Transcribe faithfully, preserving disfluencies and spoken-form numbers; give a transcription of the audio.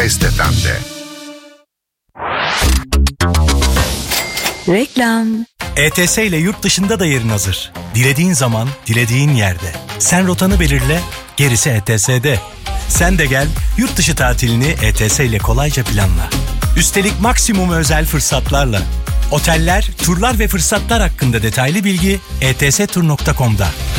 Best F M'de. Reklam. E T S ile yurt dışında da yerin hazır. Dilediğin zaman, dilediğin yerde. Sen rotanı belirle, gerisi E T S'de. Sen de gel, yurt dışı tatilini E T S ile kolayca planla. Üstelik maksimum özel fırsatlarla. Oteller, turlar ve fırsatlar hakkında detaylı bilgi e t s tur nokta com'da.